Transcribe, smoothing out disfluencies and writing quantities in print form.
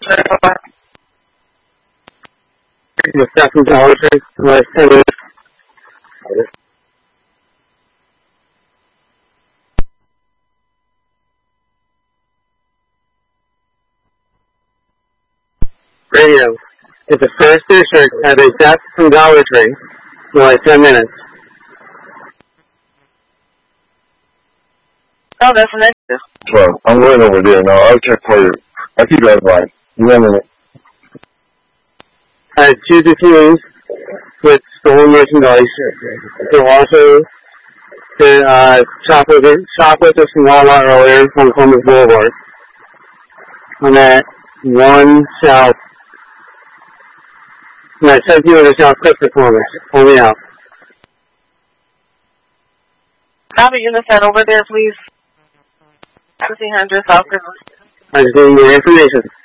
The second dollar tree, last 10 minutes. Radio. If the first district had a death from Dollar Tree, for like 10 minutes. Oh, that's negative. Well, I'm right over there now. I'll check for you. I'll keep that in mind. 1 minute. I had 2 detainees with stolen merchandise. There also the shoplifters from Walmart earlier on Columbus Boulevard. I'm at 1 South. And I sent you to South Clifton corner. Pull me out. Copy, you can send over there, please. 1600 South Clifton. I just need more information.